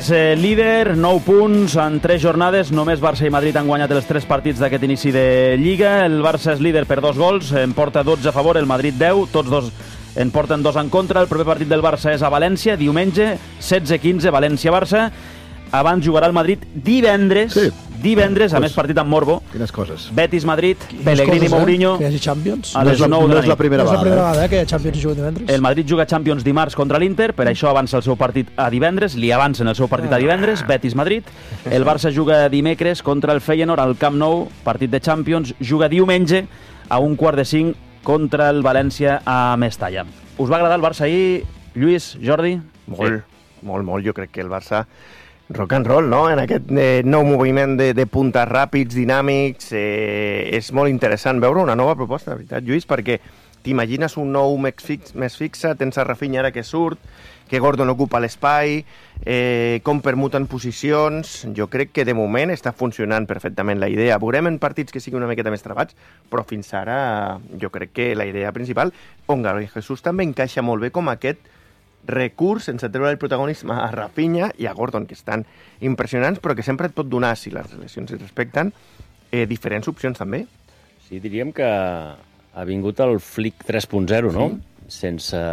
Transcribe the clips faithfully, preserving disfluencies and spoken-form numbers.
Eh, líder, nou punts en tres jornades. Només Barça i Madrid han guanyat els tres partits d'aquest inici de Lliga. El Barça és líder per dos gols, en porta dotze a favor, el Madrid deu, tots dos en porten dos en contra. El proper partit del Barça és a València, diumenge, setze quinze, València-Barça. Abans jugarà el Madrid divendres, sí. divendres, a més partit amb Morbo. Quines coses. Betis-Madrid, Pellegrini-Mourinho. Eh? Que hi hagi Champions. A les nou de la nit. No és la primera vegada, vegada eh? que hi ha Champions i juga divendres. El Madrid juga Champions dimarts contra l'Inter, per això avança el seu partit a divendres, li avancen el seu partit a divendres, Betis-Madrid. El Barça juga dimecres contra el Feyenoord al Camp Nou, partit de Champions. Juga diumenge a un quart de cinc contra el València a Mestalla. Us va agradar el Barça ahir, Lluís, Jordi? Molt, sí. molt, molt. Jo crec que el Barça... rock and roll, no? En aquest eh, nou moviment de, de puntes ràpids, dinàmics, eh, és molt interessant veure una nova proposta, de veritat, Lluís, perquè t'imagines un nou més, fix, més fixe, tens a Rafinha ara que surt, que Gordon ocupa l'espai, eh, com permuten posicions. Jo crec que de moment està funcionant perfectament la idea. Veurem en partits que siguin una miqueta més trebats, però fins ara jo crec que la idea principal, on Gabriel Jesús també encaixa molt bé com aquest recurs sense treure el protagonisme a Rafinha i a Gordon, que estan impressionants, però que sempre et pot donar, si les relacions es respecten, eh, diferents opcions també. Sí, diríem que ha vingut el Flick tres punt zero, no? Sí. Sense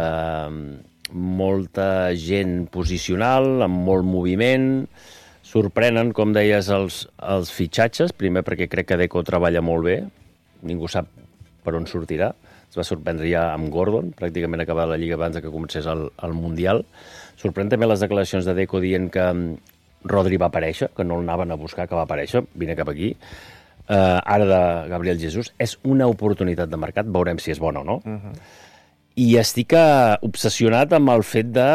molta gent posicional, amb molt moviment. Sorprenen, com deies, els, els fitxatges, primer perquè crec que Deco treballa molt bé, ningú sap per on sortirà. Es va sorprendre ja amb Gordon, pràcticament acabar la Lliga abans que comencés el, el Mundial. Sorprèn també les declaracions de Deco dient que Rodri va aparèixer, que no l'anaven a buscar, que va aparèixer, vine cap aquí. Uh, ara de Gabriel Jesús. És una oportunitat de mercat, veurem si és bona o no. Uh-huh. I estic obsessionat amb el fet de...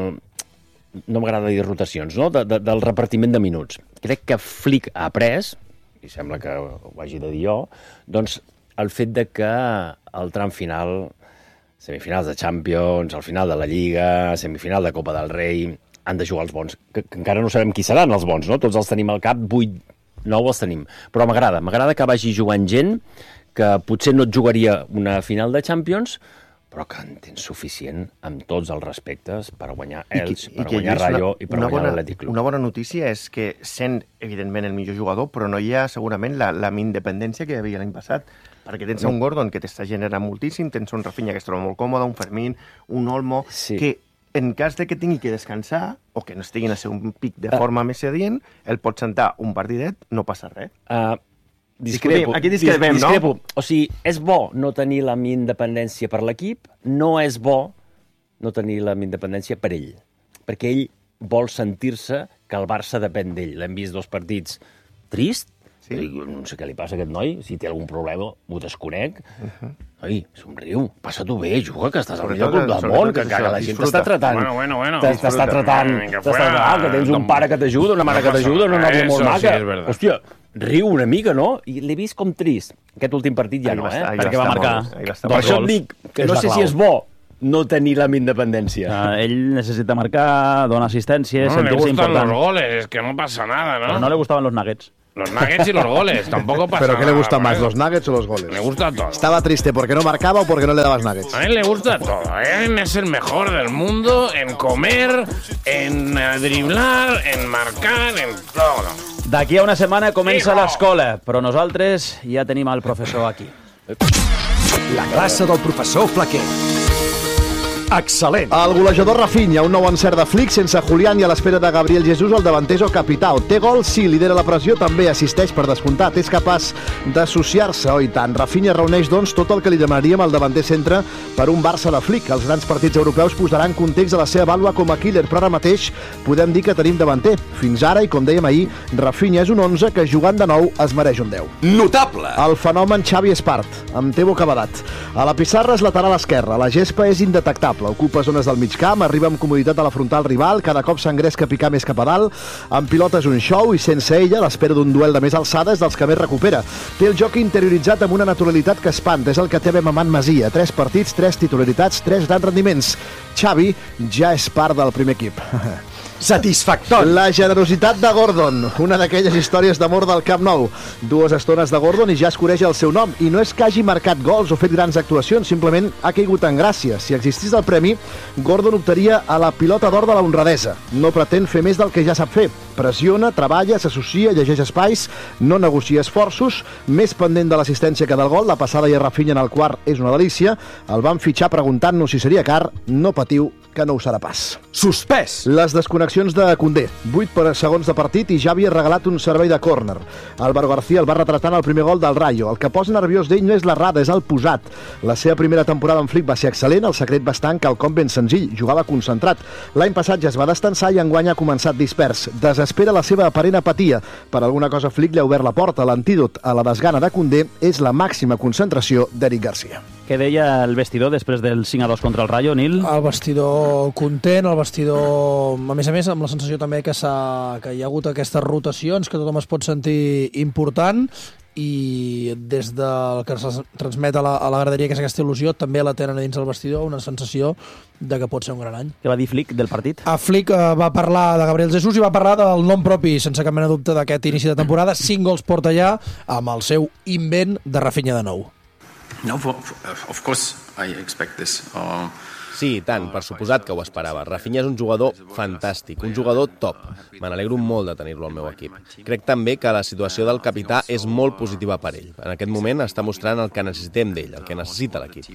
No m'agrada dir rotacions, no? De, de, del repartiment de minuts. Crec que Flick ha après, i sembla que ho hagi de dir jo, doncs el fet de que al tram final, semifinals de Champions, al final de la Lliga, semifinal de Copa del Rei, han de jugar els bons, que, que encara no sabem qui seran els bons, no? Tots els tenim al cap, vuit, nou els tenim. Però m'agrada, m'agrada que vagi jugant gent que potser no et jugaria una final de Champions, però que en tens suficient amb tots els respectes per guanyar Elx, per guanyar Rayo i per guanyar l'Atlètic Club. Una bona notícia és que sent, evidentment, el millor jugador, però no hi ha segurament la, la independència que hi havia l'any passat, perquè tens no. un Gordon que t'està generant moltíssim, tens un Rafinha que es troba molt còmode, un Fermín, un Olmo, sí. que en cas de que tingui que descansar, o que no estigui a ser un pic de forma uh. més adient, el pot sentar un partidet, no passa res. Uh, discrepo. Aquí discrepem, dis, discrepo. No? O sigui, és bo no tenir la independència per l'equip, no és bo no tenir la independència per ell, perquè ell vol sentir-se que el Barça depèn d'ell. L'hem vist dos partits trist, sí. No sé què li passa a aquest noi, si té algun problema ho desconec. Uh-huh. Noi, somriu, passa-t'ho bé, juga, que estàs al millor club del món, que, que la gent t'està tratant. Bueno, bueno, bueno. T'està tratant, t'està tratant, que tens un pare que t'ajuda, una mare que t'ajuda, una nòvia molt maca. Hòstia, riu una mica, no? I l'he vist com trist. Aquest últim partit ja no, eh? Perquè va marcar dos això et dic, que no sé si és bo no tenir la independència. Uh, ell necessita marcar, donar assistència, no, sentir-se important. No, le gustan los goles, es que no pasa nada, ¿no? Pero no le gustaban los nuggets. Los nuggets y los goles, tampoco pasa ¿Pero qué nada, le gusta más, ¿eh? los nuggets o los goles? Le gusta todo. ¿Estaba triste porque no marcaba o porque no le dabas nuggets? A él le gusta todo. Él es el mejor del mundo en comer, en driblar, en marcar, en todo. D'aquí a una setmana comença l'escola, però nosaltres ja tenim el professor aquí. La classe del professor Flaquer. Excel·lent. El golejador Rafinha, un nou encert de Flick sense Julián i a l'espera de Gabriel Jesús, el davanter o capità. Té gol, sí, lidera la pressió, també assisteix per descomptat. És capaç d'associar-se, oi tant. Rafinha reuneix, doncs, tot el que li demanaríem al davanter centre per un Barça de Flick. Els grans partits europeus posaran context a la seva vàlua com a killer, però ara mateix podem dir que tenim davanter. Fins ara, i com dèiem ahir, Rafinha és un onze que jugant de nou es mereix un deu. Notable. El fenomen Xavi Espart, amb Tebo Cavadat. A la pissarra és lateral esquerra, la gespa és indetectable. Ocupa zones del mig camp, arriba amb comoditat a la frontal rival, cada cop s'engresca a picar més cap a dalt, amb pilota és un show i sense ella l'espera d'un duel de més alçada és dels que més recupera. Té el joc interioritzat amb una naturalitat que espanta, és el que té Mamant Masia. Tres partits, tres titularitats, tres grans rendiments. Xavi ja és part del primer equip. satisfactori. La generositat de Gordon, una d'aquelles històries d'amor del Camp Nou. Dues estones de Gordon i ja es coneix el seu nom. I no és que hagi marcat gols o fet grans actuacions, simplement ha caigut en gràcia. Si existís el premi, Gordon optaria a la pilota d'or de la honradesa. No pretén fer més del que ja sap fer. Pressiona, treballa, s'associa, llegeix espais, no negocia esforços, més pendent de l'assistència que del gol. La passada i a Rafinha en el quart és una delícia. El van fitxar preguntant-nos si seria car. No patiu, que no ho serà pas. Suspès. Les desconnexions de Koundé. vuit segons de partit i ja havia regalat un servei de córner. Álvaro García el va retratar en el primer gol del Rayo. El que posa nerviós d'ell no és l'errada, és el posat. La seva primera temporada en Flick va ser excel·lent, el secret va estar en quelcom ben senzill, jugava concentrat. L'any passat ja es va destensar i enguany ha començat dispers. Desespera la seva aparent apatia. Per alguna cosa Flick li ha obert la porta. L'antídot a la desgana de Koundé és la màxima concentració d'Eric Garcia. Què deia el vestidor després del cinc a dos contra el Rayo, Nil? El vestidor content, el vestidor, a més a més, amb la sensació també que, que hi ha hagut aquestes rotacions, que tothom es pot sentir important, i des del que es transmet a la, a la graderia, que és aquesta il·lusió, també la tenen dins el vestidor, una sensació de que pot ser un gran any. Què va dir Flick del partit? A Flick eh, va parlar de Gabriel Jesús i va parlar del nom propi, sense cap mena de dubte, d'aquest inici de temporada. Cinc gols porta ja amb el seu invent de Rafinha de nou. No, of course I expect this. Uh... Sí, i tant, per suposat que ho esperava. Rafinha és un jugador fantàstic, un jugador top. Me n'alegro molt de tenir-lo al meu equip. Crec també que la situació del capità és molt positiva per ell. En aquest moment està mostrant el que necessitem d'ell, el que necessita l'equip.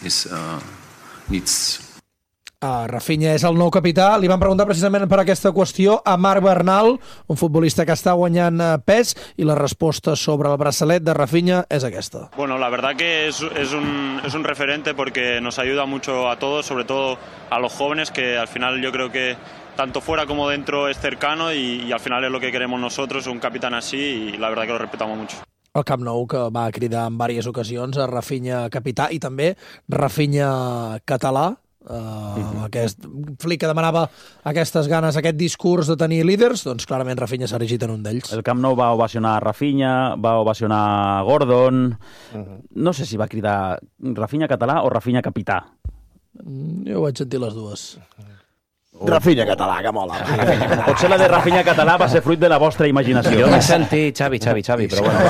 Uh, Rafinha és el nou capità. Li van preguntar precisament per aquesta qüestió a Marc Bernal, un futbolista que està guanyant pes, i la resposta sobre el braçalet de Rafinha és aquesta. Bueno, la verdad que es, es, un, es un referente porque nos ayuda mucho a todos, sobre todo a los jóvenes, que al final yo creo que tanto fuera como dentro es cercano y, y al final es lo que queremos nosotros, un capitán así, y la verdad que lo respetamos mucho. El Camp Nou, que va cridar en diverses ocasions a Rafinha capità i també Rafinha català. Uh, uh-huh. Aquest Flick que demanava aquestes ganes, aquest discurs de tenir líders, doncs clarament Rafinha s'ha erigit en un d'ells. El Camp Nou va ovacionar Rafinha, va ovacionar Gordon. Uh-huh. No sé si va cridar Rafinha català o Rafinha capità. Jo vaig sentir les dues. Oh. Rafinha català, que mola. Potser la de Rafinha català va ser fruit de la vostra imaginació. Jo vaig sentir Xavi, Xavi, Xavi, però bueno.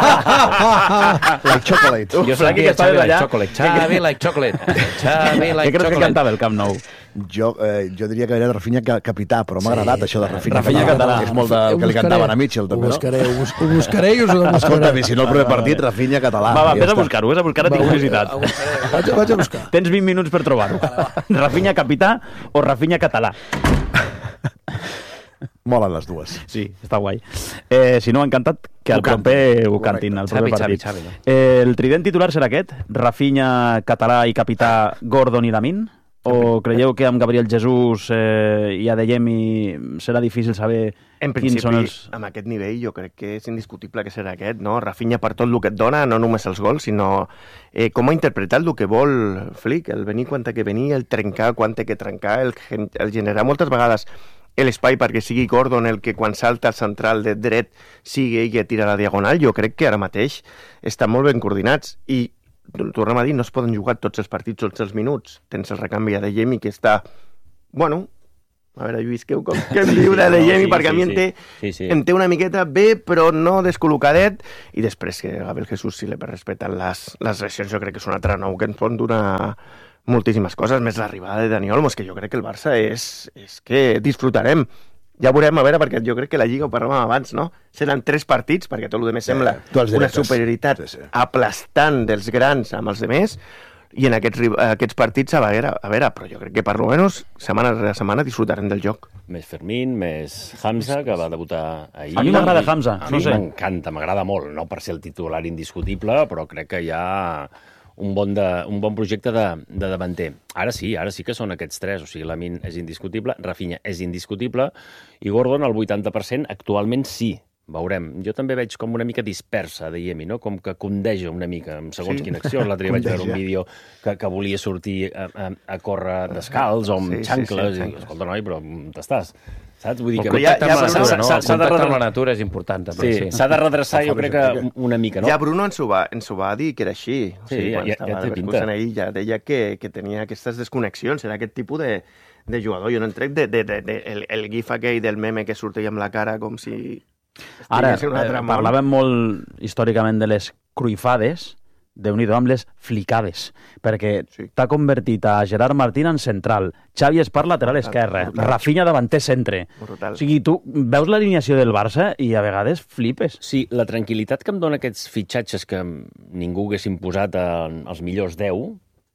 Like chocolate. Jo sentia Xavi like chocolate. Xavi like chocolate. Xavi like Què creus que cantava el Camp Nou? Jo, eh, jo diria que era Rafinha capità, però m'ha agradat això de Rafinha, Rafinha català. És molt del que li cantaven a Mitchell, també, no? Ho buscaré, ho, bus ho buscaré i us ho demostraré. Escolta, si no el primer partit, Rafinha català. Va, va, vés a buscar-ho, vés a buscar, tinc curiositat. Vaig, vaig a buscar. Tens vint minuts per trobar-ho. Rafinha capità o Rafinha català? Molen les dues. Sí, està guai. Eh, si no, encantat que al proper ho cantin, al proper Xavi, partit. Xavi, Xavi, no? Eh, el trident titular serà aquest? Rafinha català i capità Gordon i Lamin? O creieu que amb Gabriel Jesús eh, i Adeyemi serà difícil saber en quins són els... amb aquest nivell jo crec que és indiscutible que serà aquest, no? Rafinha per tot el que et dona, no només els gols, sinó eh, com ha interpretat el que vol Flick, el venir quan té que venir, el trencar quan té que trencar, el, el generar moltes vegades l'espai perquè sigui Gordon el que quan salta al central de dret sigui ell que tira la diagonal. Jo crec que ara mateix estan molt ben coordinats i tornem a dir, no es poden jugar tots els partits tots els minuts. Tens el recanvi a Adeyemi que està, bueno, a veure, Lluís, què, què em diu d'Adeyemi, sí, perquè sí, a mi em té, sí, sí. em té una miqueta bé, però no descol·locadet, i després que Gabriel Jesús, si li respecten les, les lesions, jo crec que és un altre nou que ens pot donar moltíssimes coses, més l'arribada de Dani Olmo, que jo crec que el Barça és, és que disfrutarem. Ja veurem, a veure, perquè jo crec que la Lliga, ho parlàvem abans, no? Seran tres partits, perquè tot el demés sembla sí, una superioritat sí, sí. aplastant dels grans amb els demés, i en aquests, aquests partits, a veure, a veure, però jo crec que per almenys setmana rere setmana disfrutarem del joc. Més Fermín, més Hamza, que va debutar ahir. A mi m'agrada Hamza, a mi no sé. M'encanta, m'agrada molt, no per ser el titular indiscutible, però crec que hi ha un bon, de, un bon projecte de, de davanter. Ara sí, ara sí que són aquests tres, o sigui, Lamin és indiscutible, Rafinha és indiscutible, i Gordon al vuitanta per cent actualment sí. Veurem. Jo també veig com una mica dispersa de Yemi, no? Com que condeja una mica, amb segons sí. quina acció. L'altre dia vaig veure un vídeo que, que volia sortir a, a, a córrer descalç o amb sí, xancles. Sí, sí, i, escolta, noi, però t'estàs? Saps? Vull dir que contacte amb la s'ha- natura, no? s'ha- El s'ha de contacte amb re- la natura és important, també. Sí, s'ha de redreçar, jo crec que una mica, no? Ja Bruno ens ho va, ens ho va dir que era així. O Sí, sigui, quan ja- estava ja té a pinta. Leverkusen ahir ja deia que, que tenia aquestes desconnexions, era aquest tipus de, de jugador. Jo no entrec de, de, de, de, el, el gif aquell del meme que sortia amb la cara com si... Ara, estigués en un altre eh, món. parlàvem molt històricament de les cruifades, déu-n'hi-do amb les flicades, perquè Sí. t'ha convertit a Gerard Martín en central, Xavi Espar lateral esquerre, brutal. Rafinha davanter centre. Brutal. O sigui, tu veus l'alineació del Barça i a vegades flipes. Sí, la tranquil·litat que em dona aquests fitxatges que ningú haguessin posat en els millors deu,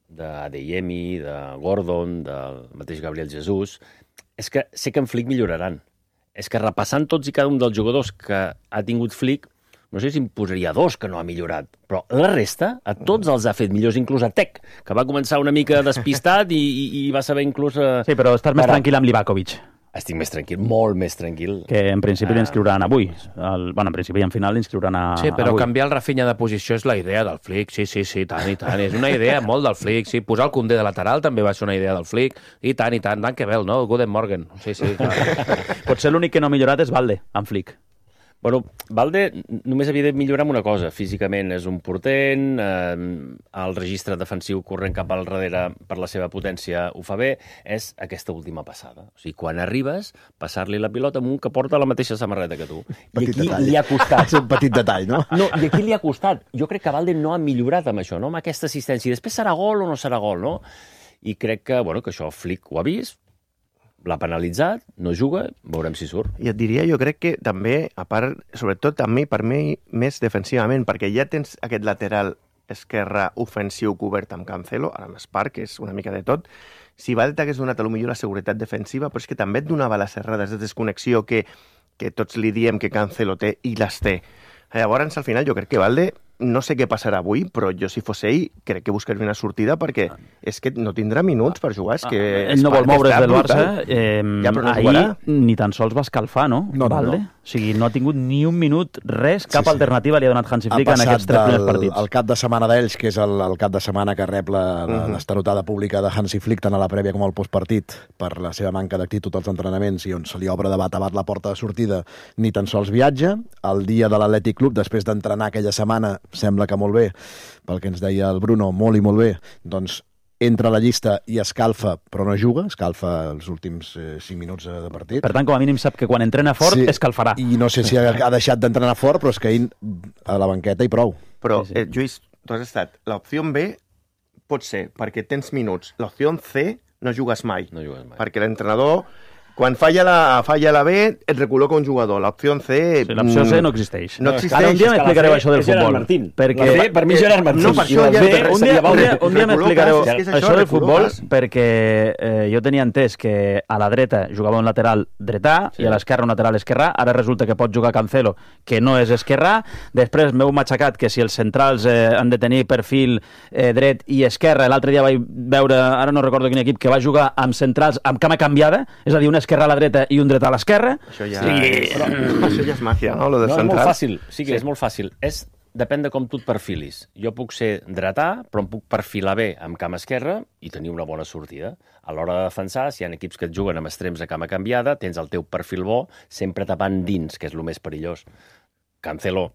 d'Adeyemi, de Gordon, del mateix Gabriel Jesús, és que sé que en Flick milloraran. És que repassant tots i cada un dels jugadors que ha tingut Flick, no sé si em posaria dos que no ha millorat, però la resta, a tots els ha fet millors, inclús a Tec, que va començar una mica despistat i, i, i va saber inclús... Eh, Sí, però estàs més parar. tranquil amb Livakovic, Estic més tranquil, molt més tranquil. que en principi l'inscriuran avui. El, bueno, en principi i en final l'inscriuran a, Sí, però avui. canviar el Rafinha de posició és la idea del Flick, sí, sí, sí, tant i tant. És una idea molt del Flick, sí. Posar el Koundé de lateral també va ser una idea del Flick, i tant i tant, tant que vel, no? Guten Morgen. Sí, sí, clar. Potser l'únic que no ha millorat és Valde, amb Flick. Bueno, Valde només havia de millorar amb una cosa. Físicament és un portent, eh, el registre defensiu corrent cap al darrere per la seva potència ho fa bé, és aquesta última passada. O sigui, quan arribes, passar-li la pilota amb un que porta la mateixa samarreta que tu. I Petit aquí detall. li ha costat. És un petit detall, no? No, i aquí li ha costat. Jo crec que Valde no ha millorat amb això, no? Amb aquesta assistència. I després serà gol o no serà gol, no? I crec que, bueno, que això Flick ho ha vist, l'ha penalitzat, no juga, veurem si surt. I et diria, jo crec que també, a part, sobretot a mi, per mi, més defensivament, perquè ja tens aquest lateral esquerre ofensiu cobert amb Cancelo, ara amb Espar, que és una mica de tot. Si Valde t'hagués donat potser la seguretat defensiva, però és que també et donava les errades de desconnexió que, que tots li diem que Cancelo té i les té. Llavors, al final, jo crec que Valde, no sé què passarà avui, però jo, si fos ell, crec que buscaria una sortida perquè és que no tindrà minuts per jugar. És que Ell no vol moure's del Barça. brutal. Eh, Ja, però no ahir jugarà. ni tan sols va escalfar, no? No, no, Valde? no. O sigui, no ha tingut ni un minut, res, cap Sí, sí. alternativa li ha donat Hansi Ha Flick en passat aquests tres primers del, partits. el cap de setmana d'ells, que és el, el cap de setmana que rep la- la- l'estenotada pública de Hansi Flick, tant a la prèvia com al postpartit, per la seva manca d'actitud als entrenaments i on se li obre de bat a bat la porta de sortida, ni tan sols viatja. El dia de l'Atlètic Club, després d'entrenar aquella setmana, sembla que molt bé, pel que ens deia el Bruno, molt i molt bé, doncs entra a la llista i escalfa, però no juga, escalfa els últims eh, cinc minuts de partit. Per tant, com a mínim sap que quan entrena fort Sí, escalfarà. I no sé si ha, ha deixat d'entrenar fort, però és que ell a la banqueta i prou. Però, Sí, sí. eh, Lluís, tu has estat... L'opció B pot ser perquè tens minuts. L'opció C no jugues mai. No jugues mai. Perquè l'entrenador, quan falla la, falla la B, et recol·loca un jugador. L'opció C... Sí, l'opció C mm, no existeix. No existeix. Ara un dia És que la m'explicareu C això del és Gerard futbol. Martín. Perquè... La C, per mi, Gerard Martín. No, per I això la ja... B, un dia, un dia, un dia m'explicareu És que és això del futbol recol·loques. perquè eh, jo tenia entès que a la dreta jugava un lateral dretà Sí. i a l'esquerra un lateral esquerrà. Ara resulta que pot jugar Cancelo, que no és esquerrà. Després m'heu matxacat que si els centrals eh, han de tenir perfil eh, dret i esquerra. L'altre dia vaig veure, ara no recordo quin equip, que va jugar amb centrals amb cama canviada, és a dir, una esquerra a la dreta i un dret a l'esquerra. Això ja, Sí. però, això ja és màgia, no? Lo de No, és molt central. fàcil, sí que sí. És molt fàcil. És, depèn de com tu et perfilis. Jo puc ser dretà, però em puc perfilar bé amb cama esquerra i tenir una bona sortida. A l'hora de defensar, si hi ha equips que et juguen amb extrems a cama canviada, tens el teu perfil bo, sempre tapant dins, que és el més perillós. Cancelo,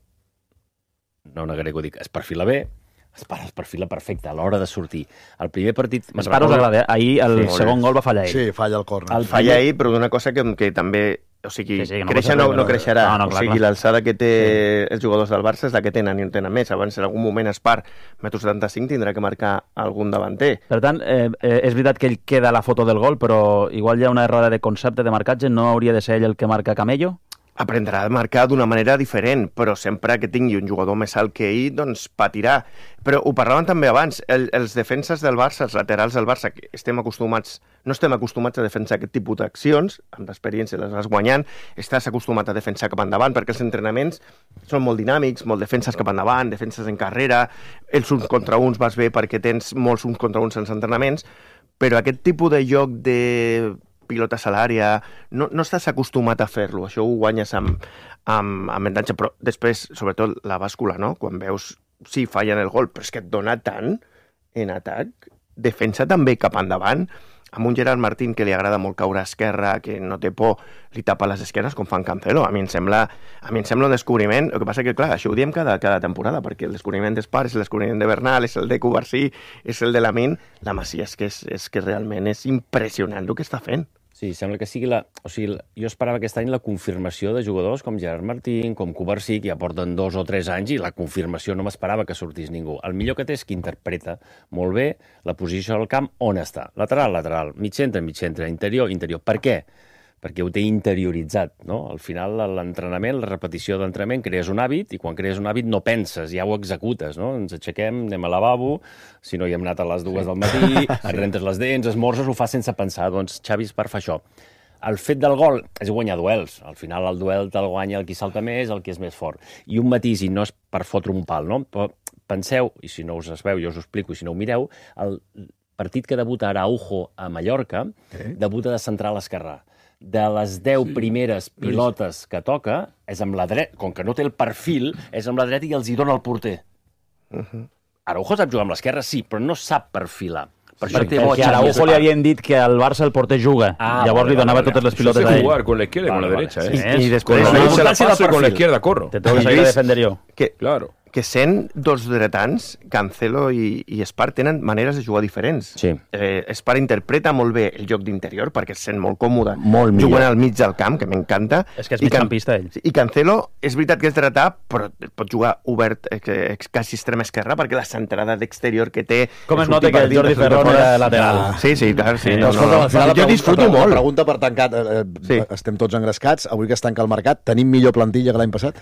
no negaré que ho dic, es perfila bé, es para, es perfila perfecte a l'hora de sortir. El primer partit... me'n Esparo us recordo- agrada. Ahir el Sí, segon gol va fallar ell. Sí, falla el córner. El Falla ahir, però d'una cosa que, que també... O sigui, Sí, sí, que no créixer passa no, res, no però- creixerà. No, no, o clar, sigui, clar. l'alçada que té els jugadors del Barça és la que tenen i en tenen més. Abans, en algun moment, Espar, metro setanta-cinc, tindrà que marcar algun davanter. Per tant, eh, eh, és veritat que ell queda a la foto del gol, però igual hi ha una errada de concepte de marcatge, no hauria de ser ell el que marca Camello? Aprendrà a marcar d'una manera diferent, però sempre que tingui un jugador més alt que ell, doncs patirà. Però ho parlàvem també abans, el, els defenses del Barça, els laterals del Barça, que estem acostumats, no estem acostumats a defensar aquest tipus d'accions, amb l'experiència les vas guanyant, estàs acostumat a defensar cap endavant, perquè els entrenaments són molt dinàmics, molt defenses cap endavant, defenses en carrera, els uns contra uns vas bé perquè tens molts uns contra uns en els entrenaments, però aquest tipus de joc de pilotes a l'àrea, no, no estàs acostumat a fer-lo, això ho guanyes amb, amb, amb avantatge, però després, sobretot, la bàscula, no? Quan veus, sí, fallen el gol, però és que et dona tant en atac, defensa també cap endavant, amb un Gerard Martín que li agrada molt caure a esquerra, que no té por, li tapa les esquerres com fan Cancelo. A mi em sembla, a mi em sembla un descobriment. El que passa que, clar, això ho diem cada, cada temporada, perquè el descobriment d'Espar és el descobriment de Bernal, és el de Cubarsí, és el de Lamine. La Masia és que, és, és que realment és impressionant el que està fent. Sí, sembla que sigui la... O sigui, jo esperava aquest any la confirmació de jugadors com Gerard Martín, com Cubarsí, que ja porten dos o tres anys, i la confirmació no m'esperava que sortís ningú. El millor que té és que interpreta molt bé la posició del camp on està. Lateral, lateral, mig centre, mig centre, interior, interior. Per què? Perquè ho té interioritzat, no? Al final, l'entrenament, la repetició d'entrenament, crees un hàbit, i quan crees un hàbit no penses, ja ho executes, no? Ens aixequem, anem al lavabo, si no hi hem anat a les dues del matí, et rentes les dents, esmorzes, ho fas sense pensar. Doncs Xavi Espar fa això. El fet del gol és guanyar duels. Al final, el duel te'l guanya el qui salta més, el qui és més fort. I un matís, i no és per fotre un pal, no? Però penseu, i si no us es veu, jo us ho explico, i si no ho mireu, el partit que debuta Araujo a Mallorca, eh? debuta de central esquerrà. De les deu sí. primeres pilotes que toca, és amb la dreta, com que no té el perfil, és amb la dreta i els hi dona el porter. Uh-huh. Araujo sap jugar amb l'esquerra, sí, però no sap perfilar. Per això sí, perquè a Araujo li havien dit que al Barça el porter juga. Ah, Llavors vale, li donava vale, totes les pilotes a ell. Jugar con la izquierda y con la derecha, vale. ¿eh? Sí, y después con la derecha la paso y con la izquierda corro. Te tengo que salir a defender jo. Que, claro. que sent dos dretans, Cancelo i, i Espar tenen maneres de jugar diferents. Sí. Eh, Espar interpreta molt bé el joc d'interior perquè es sent molt còmode molt jugant al mig del camp, que m'encanta. És que és migcampista, ell. I Cancelo, és veritat que és dretà, però pot jugar obert, eh, quasi extrema esquerra, perquè la centrada d'exterior que té... Com es nota que el Jordi Ferrón era lateral. Ah, sí, sí, clar. Sí, no, no, no, no. Jo disfruto molt. La pregunta per tancat, eh, sí. estem tots engrescats, avui que es tanca el mercat, tenim millor plantilla que l'any passat?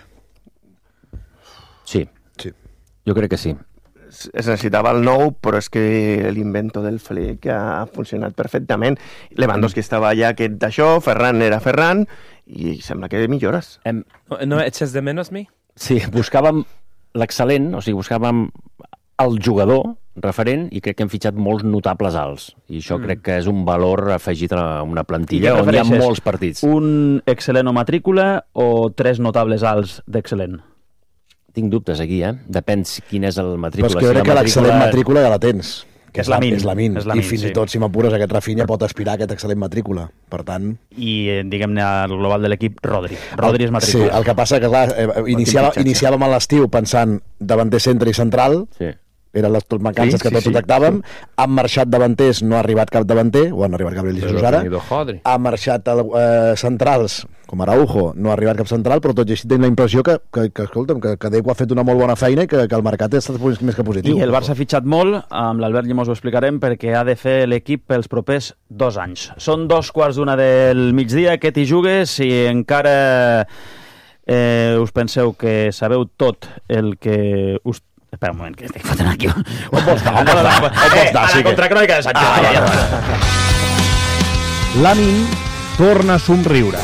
Sí. Sí. Jo crec que sí. Es necessitava el nou, però és que l'invento del Flick ha funcionat perfectament. Lewandowski estava allà aquest d'això, Ferran era Ferran, i sembla que millores. Em, ¿No echas de menos mi? Sí, buscàvem l'excel·lent, o sigui, buscàvem el jugador referent, i crec que hem fitxat molts notables alts. I això mm. crec que és un valor afegit a una plantilla on hi ha molts partits. Un excel·lent o matrícula o tres notables alts d'excel·lent? Tinc dubtes aquí, eh? Depèn quin és el matrícula. Però és que jo crec que l'excel·lent matrícula ja la tens. Que és la min. És la min. I fins sí. i tot, si m'apures, aquest Rafinha pot aspirar a aquest excel·lent matrícula. Per tant... I, diguem-ne, al global de l'equip, Rodri. Rodri és matrícula. Sí, el que passa que, clar, eh, iniciava, iniciàvem a l'estiu pensant davanter, centre i central... Sí. Eren les mancances sí, que tots sí, detectàvem. Sí. Han marxat davanters, no ha arribat cap davanter, o han arribat Gabriel Jesus ara. Ha marxat eh, centrals, com Araujo, no ha arribat cap central, però tot i així tenim la impressió que, que, que escolta'm, que, que Deco ha fet una molt bona feina i que, que el mercat ha estat més que positiu. I el Barça ha fitxat molt, amb l'Albert Llimós ho explicarem, perquè ha de fer l'equip pels propers dos anys. Són dos quarts d'una del migdia, que t'hi jugues, i encara eh, us penseu que sabeu tot el que us Espera un moment, que estic fotent aquí. On vols estar? On vols estar? On vols estar? A la contracrònica de Sancho. Lamine torna a somriure.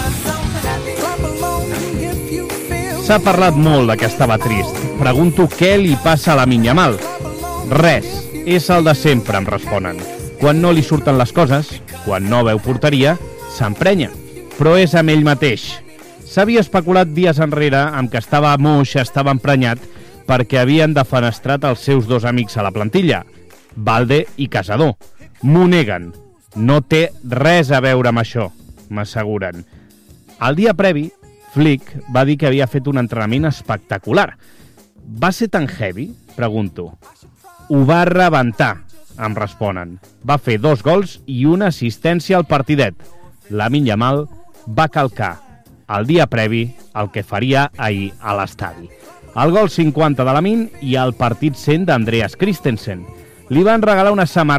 S'ha parlat molt de que estava trist. Pregunto què li passa a Lamine Yamal. Res. És el de sempre, em responen. Quan no li surten les coses, quan no veu porteria, s'emprenya. Però és amb ell mateix. S'havia especulat dies enrere amb que estava moix, estava emprenyat, perquè havien defenestrat els seus dos amics a la plantilla, Valde i Casador. M'ho neguen. No té res a veure amb això, m'asseguren. El dia previ, Flick va dir que havia fet un entrenament espectacular. Va ser tan heavy? Pregunto. Ho va rebentar, em responen. Va fer dos gols i una assistència al partidet. Lamine Yamal va calcar el dia previ el que faria ahir a l'estadi. El gol cinquanta de Lamine i el partit cent d'Andreas Christensen. Li van regalar una samarreta